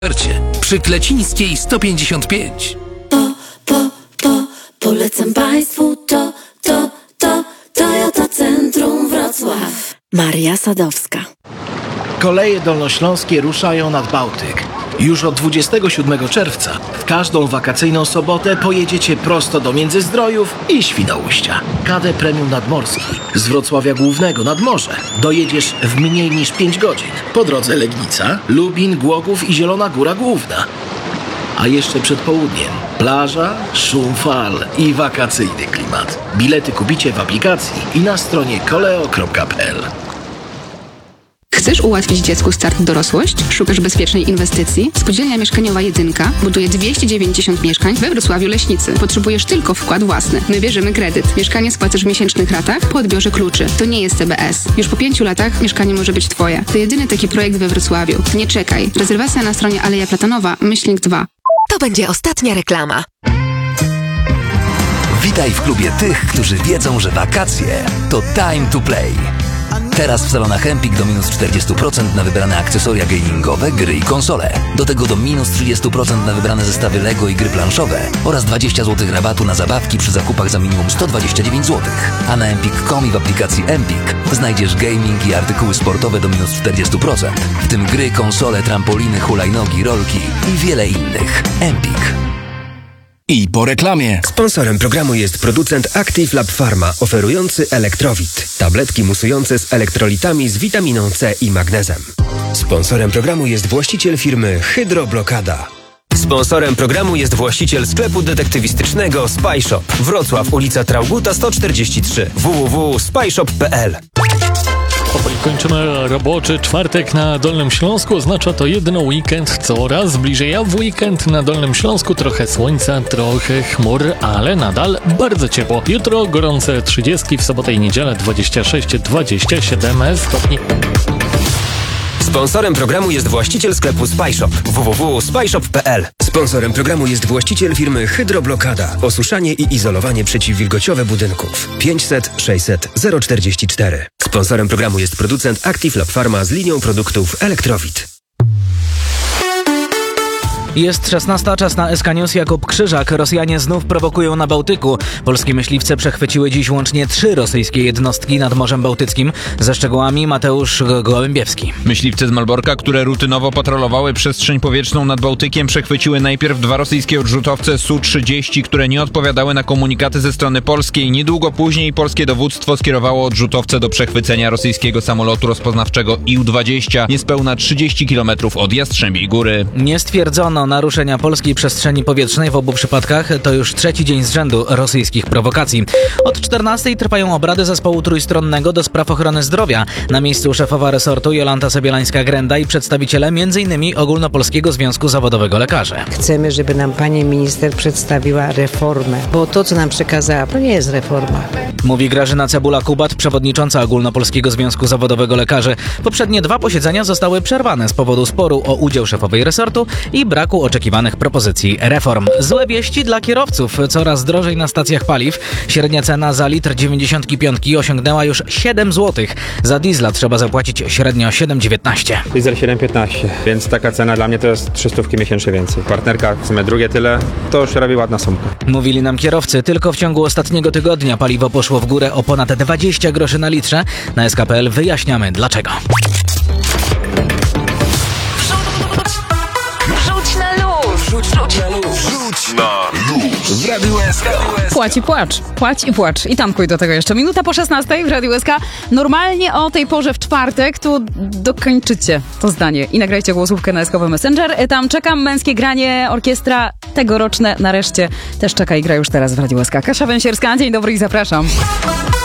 przy Klecińskiej 155. Polecam Państwu Toyota Centrum Wrocław. Maria Sadowska. Koleje dolnośląskie ruszają nad Bałtyk. Już od 27 czerwca w każdą wakacyjną sobotę pojedziecie prosto do Międzyzdrojów i Świnoujścia. KD Premium Nadmorski z Wrocławia Głównego nad morze dojedziesz w mniej niż 5 godzin. Po drodze Legnica, Lubin, Głogów i Zielona Góra Główna. A jeszcze przed południem plaża, szum fal i wakacyjny klimat. Bilety kupicie w aplikacji i na stronie koleo.pl. Chcesz ułatwić dziecku start w dorosłość? Szukasz bezpiecznej inwestycji? Spółdzielnia Mieszkaniowa Jedynka buduje 290 mieszkań we Wrocławiu Leśnicy. Potrzebujesz tylko wkład własny. My bierzemy kredyt. Mieszkanie spłacasz w miesięcznych ratach po odbiorze kluczy. To nie jest CBS. Już po 5 latach mieszkanie może być Twoje. To jedyny taki projekt we Wrocławiu. Nie czekaj. Rezerwacja na stronie Aleja Platanowa, /2. To będzie ostatnia reklama. Witaj w klubie tych, którzy wiedzą, że wakacje to time to play. Teraz w salonach Empik do minus 40% na wybrane akcesoria gamingowe, gry i konsole. Do tego do minus 30% na wybrane zestawy Lego i gry planszowe oraz 20 zł rabatu na zabawki przy zakupach za minimum 129 zł. A na empik.com i w aplikacji Empik znajdziesz gaming i artykuły sportowe do minus 40%, w tym gry, konsole, trampoliny, hulajnogi, rolki i wiele innych. Empik. I po reklamie. Sponsorem programu jest producent Active Lab Pharma, oferujący Elektrowit. Tabletki musujące z elektrolitami z witaminą C i magnezem. Sponsorem programu jest właściciel firmy Hydroblokada. Sponsorem programu jest właściciel sklepu detektywistycznego Spy Shop. Wrocław, ulica Traugutta 143. www.spyshop.pl. Kończymy roboczy czwartek na Dolnym Śląsku. Oznacza to jeden weekend coraz bliżej. A w weekend na Dolnym Śląsku trochę słońca, trochę chmur, ale nadal bardzo ciepło. Jutro gorące 30, w sobotę i niedzielę 26-27 stopni. Sponsorem programu jest właściciel sklepu Spy Shop. www.spyshop.pl. Sponsorem programu jest właściciel firmy Hydroblokada. Osuszanie i izolowanie przeciwwilgociowe budynków. 500 600 044. Sponsorem programu jest producent Active Lab Pharma z linią produktów Elektrowit. Jest 16, czas na SK News. Jakub Krzyżak. Rosjanie znów prowokują na Bałtyku. Polskie myśliwce przechwyciły dziś łącznie 3 rosyjskie jednostki nad Morzem Bałtyckim. Ze szczegółami Mateusz Gołębiewski. Myśliwce z Malborka, które rutynowo patrolowały przestrzeń powietrzną nad Bałtykiem, przechwyciły najpierw 2 rosyjskie odrzutowce Su-30, które nie odpowiadały na komunikaty ze strony polskiej. Niedługo później polskie dowództwo skierowało odrzutowce do przechwycenia rosyjskiego samolotu rozpoznawczego Ił-20 niespełna 30 km od Jastrzębiej Góry. Nie stwierdzono naruszenia polskiej przestrzeni powietrznej w obu przypadkach. To już 3. dzień z rzędu rosyjskich prowokacji. Od 14 trwają obrady zespołu trójstronnego do spraw ochrony zdrowia. Na miejscu szefowa resortu Jolanta Sobielańska-Grenda i przedstawiciele m.in. Ogólnopolskiego Związku Zawodowego Lekarzy. Chcemy, żeby nam pani minister przedstawiła reformę, bo to, co nam przekazała, to nie jest reforma. Mówi Grażyna Cebula-Kubat, przewodnicząca Ogólnopolskiego Związku Zawodowego Lekarzy. Poprzednie 2 posiedzenia zostały przerwane z powodu sporu o udział szefowej resortu i braku oczekiwanych propozycji reform. Złe wieści dla kierowców. Coraz drożej na stacjach paliw. Średnia cena za litr 95 osiągnęła już 7 zł. Za diesla trzeba zapłacić średnio 7,19. Diesel 7,15, więc taka cena dla mnie to jest 300 miesięcznie więcej. Partnerka w sumie drugie tyle, to już robi ładna sumka. Mówili nam kierowcy, tylko w ciągu ostatniego tygodnia paliwo poszło w górę o ponad 20 groszy na litrze. Na SK.pl wyjaśniamy dlaczego. Rzuć na luz! Rzuć na luz w Radiu SK. Płać i płacz. Płać i płacz. I tankuj do tego jeszcze. 1:16 w Radiu SK. Normalnie o tej porze w czwartek to dokończycie to zdanie i nagrajcie głosówkę na SK Messenger. Tam czekam, męskie granie, orkiestra tegoroczne nareszcie też czeka i gra już teraz w Radiu SK. Kasia Węsierska, dzień dobry i zapraszam.